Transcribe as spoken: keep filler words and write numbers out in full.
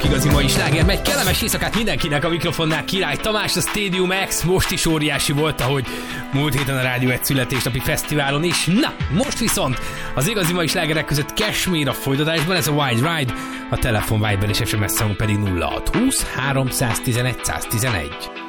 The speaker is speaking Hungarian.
igazi mai sláger megy. Kellemes éjszakát mindenkinek, a mikrofonnál Király Tamás, a Stadium X most is óriási volt, ahogy múlt héten a Rádió egy születésnapi fesztiválon is. Na, most viszont az igazi mai slágerek között Cashmere a folytatásban, ez a Wild Ride, a telefon Viber és es em es számunk pedig nulla hat húsz háromszáztizenegy száztizenegy.